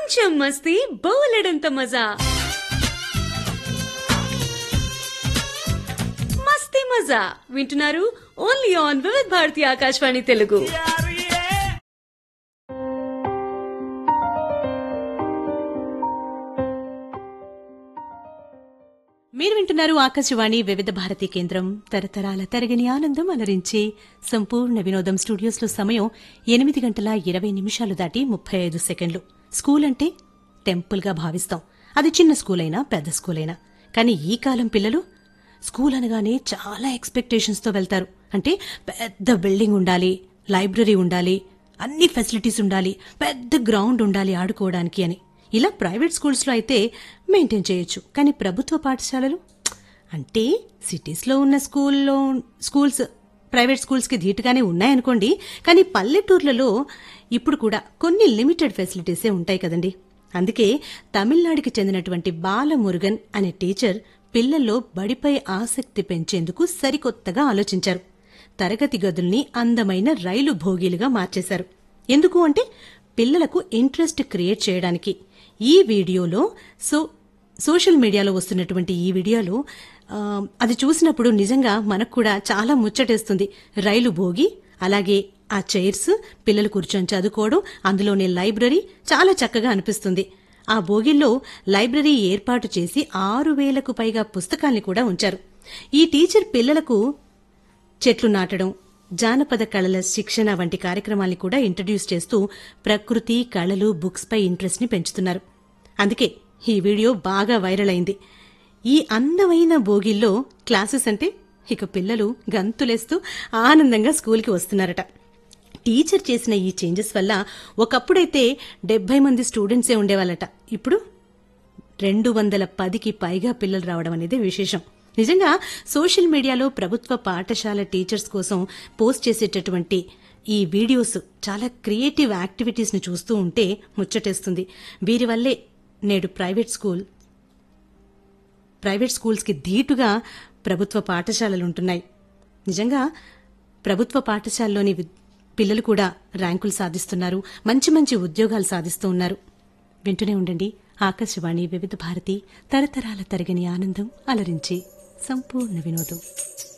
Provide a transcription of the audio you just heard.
కొంచెం మస్తీ బోలెడంత మజా. మస్తీ మజా వింటున్నారు ఓన్లీ ఆన్ వివిధ భారతి ఆకాశవాణి తెలుగు. మీరు వింటున్నారు ఆకాశవాణి వివిధ భారతి కేంద్రం. తరతరాల తరగని ఆనందం అలరించే సంపూర్ణ వినోదం. స్టూడియోస్లో సమయం 8:20 దాటి 35 సెకండ్లు. స్కూల్ అంటే టెంపుల్గా భావిస్తాం. అది చిన్న స్కూల్ అయినా పెద్ద స్కూల్ అయినా. కానీ ఈ కాలం పిల్లలు స్కూల్ అనగానే చాలా ఎక్స్పెక్టేషన్స్తో వెళ్తారు. అంటే పెద్ద బిల్డింగ్ ఉండాలి, లైబ్రరీ ఉండాలి, అన్ని ఫెసిలిటీస్ ఉండాలి, పెద్ద గ్రౌండ్ ఉండాలి ఆడుకోవడానికి అని. ఇలా ప్రైవేట్ స్కూల్స్లో అయితే మెయింటైన్ చేయొచ్చు. కానీ ప్రభుత్వ పాఠశాలలు అంటే సిటీస్లో ఉన్న స్కూల్స్ ప్రైవేట్ స్కూల్స్కి ధీటుగానే ఉన్నాయనుకోండి. కానీ పల్లెటూర్లలో ఇప్పుడు కూడా కొన్ని లిమిటెడ్ ఫెసిలిటీసే ఉంటాయి కదండి. అందుకే తమిళనాడుకి చెందినటువంటి బాలమురుగన్ అనే టీచర్ పిల్లల్లో బడిపై ఆసక్తి పెంచేందుకు సరికొత్తగా ఆలోచించారు. తరగతి గదుల్ని అందమైన రైలు భోగీలుగా మార్చేశారు. ఎందుకు అంటే పిల్లలకు ఇంట్రెస్ట్ క్రియేట్ చేయడానికి. ఈ వీడియోలో సోషల్ మీడియాలో వస్తున్నటువంటి ఈ వీడియోలో అది చూసినప్పుడు నిజంగా మనకు కూడా చాలా ముచ్చటేస్తుంది. రైలు భోగి, అలాగే ఆ చైర్స్, పిల్లలు కూర్చొని చదువుకోవడం, అందులోనే లైబ్రరీ చాలా చక్కగా అనిపిస్తుంది. ఆ భోగిల్లో లైబ్రరీ ఏర్పాటు చేసి 6,000కు పైగా పుస్తకాల్ని కూడా ఉంచారు. ఈ టీచర్ పిల్లలకు చెట్లు నాటడం, జానపద కళల శిక్షణ వంటి కార్యక్రమాల్ని కూడా ఇంట్రడ్యూస్ చేస్తూ ప్రకృతి, కళలు, బుక్స్ పై ఇంట్రెస్ట్ ని పెంచుతున్నారు. అందుకే ఈ వీడియో బాగా వైరల్ అయింది. ఈ అందమైన భోగిల్లో క్లాసెస్ అంటే ఇక పిల్లలు గంతులేస్తూ ఆనందంగా స్కూల్కి వస్తున్నారట. టీచర్ చేసిన ఈ చేంజెస్ వల్ల ఒకప్పుడైతే 70 మంది స్టూడెంట్సే ఉండేవాళ్ళట. ఇప్పుడు 210కి పైగా పిల్లలు రావడం అనేది విశేషం. నిజంగా సోషల్ మీడియాలో ప్రభుత్వ పాఠశాల టీచర్స్ కోసం పోస్ట్ చేసేటటువంటి ఈ వీడియోస్, చాలా క్రియేటివ్ యాక్టివిటీస్ ని చూస్తూ ఉంటే ముచ్చటేస్తుంది. వీరి వల్లే నేడు ప్రైవేట్ స్కూల్స్ కి ధీటుగా ప్రభుత్వ పాఠశాలలుంటున్నాయి. నిజంగా ప్రభుత్వ పాఠశాలలోని పిల్లలు కూడా ర్యాంకులు సాధిస్తున్నారు, మంచి మంచి ఉద్యోగాలు సాధిస్తూ ఉన్నారు. వింటూనే ఉండండి ఆకాశవాణి వివిధ భారతి, తరతరాల తరగని ఆనందం అలరించి సంపూర్ణ వినోదం.